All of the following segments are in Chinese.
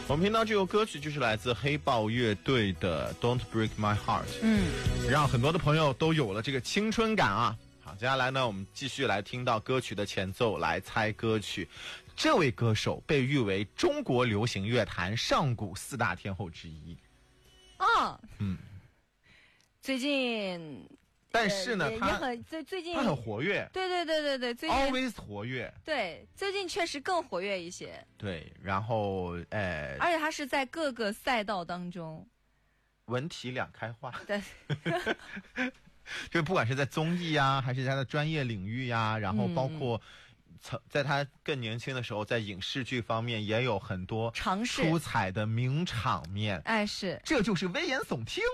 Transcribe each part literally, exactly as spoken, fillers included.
我们听到这首歌曲就是来自黑豹乐队的 Don't Break My Heart， 嗯， 让很多的朋友都有了这个青春感啊。好，接下来呢，我们继续来听到歌曲的前奏，来猜歌曲。这位歌手被誉为中国流行乐坛上古四大天后之一。 哦， 嗯， 最近， 但是呢， 呃、 他也很最最近他很活跃， 对对对对对，最近 always 活跃， 对，最近确实更活跃一些。 对，然后呃， 而且他是在各个赛道当中， 文体两开花。 对。 就不管是在综艺啊，还是在他的专业领域呀、啊，然后包括曾在他更年轻的时候，在影视剧方面也有很多尝试出彩的名场面。 哎，是， 这就是危言耸听。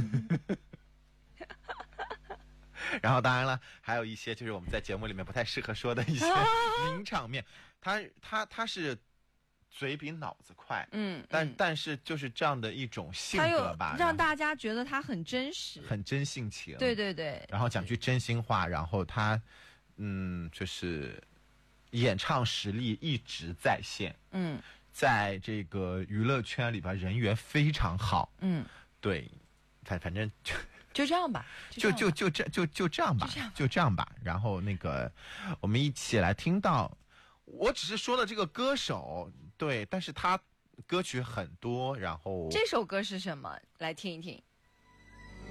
然后当然了，还有一些就是我们在节目里面不太适合说的一些名场面。他他他是嘴比脑子快， 嗯， 但、 嗯、 但是就是这样的一种性格吧， 让大家觉得他很真实， 很真性情。 对对对， 然后讲句真心话，然后他，嗯，就是演唱实力一直在线， 嗯， 在这个娱乐圈里边人缘非常好， 嗯， 对，反反正就就这样吧， 就就就这就就这样吧，就这样吧。然后那个，我们一起来听到。我只是说了这个歌手，对，但是他歌曲很多，然后这首歌是什么？来听一听。